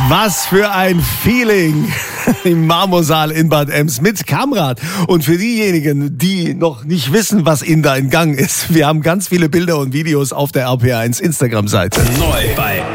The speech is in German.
Was für ein Feeling im Marmorsaal in Bad Ems mit Kamrat. Und für diejenigen, die noch nicht wissen, was Ihnen da in Gang ist, wir haben ganz viele Bilder und Videos auf der RPA1 Instagram-Seite. Neu bei